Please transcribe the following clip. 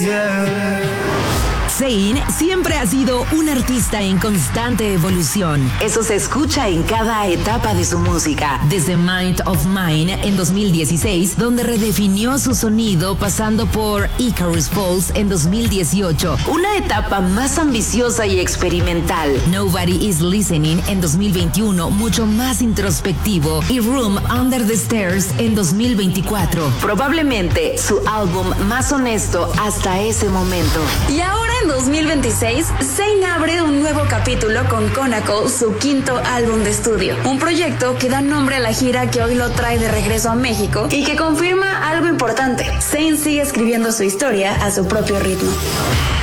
Zayn siempre ha sido un artista en constante evolución. Eso se escucha en cada etapa de su música. Desde Mind of Mine en 2016, donde redefinió su sonido pasando por Icarus Falls en 2018, una etapa más ambiciosa y experimental. Nobody is Listening en 2021, mucho más introspectivo, y Room Under the Stairs en 2024. Probablemente su álbum más honesto hasta ese momento. Y ahora en 2026, Zayn abre un nuevo capítulo con Conacle, su quinto álbum de estudio. Un proyecto que da nombre a la gira que hoy lo trae de regreso a México y que confirma algo importante. Zayn sigue escribiendo su historia a su propio ritmo.